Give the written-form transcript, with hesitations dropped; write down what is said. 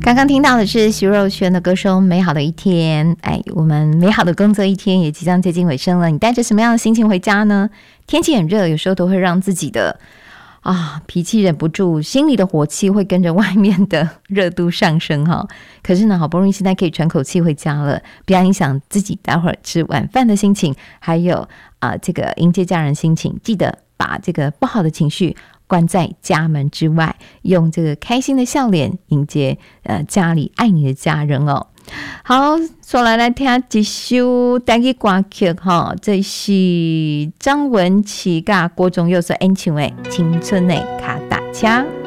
刚刚听到的是徐若瑄的歌声《美好的一天》。我们美好的工作一天也即将接近尾声了，你带着什么样的心情回家呢？天气很热，有时候都会让自己的脾气忍不住，心里的火气会跟着外面的热度上升哈。可是呢，好不容易现在可以喘口气回家了，不要影响自己待会儿吃晚饭的心情，还有这个迎接家人心情。记得把这个不好的情绪关在家门之外，用这个开心的笑脸迎接家里爱你的家人哦。好，所来听一首台语歌曲哈，这是张文琪跟郭宗佑所演唱的《青春的脚踏车》。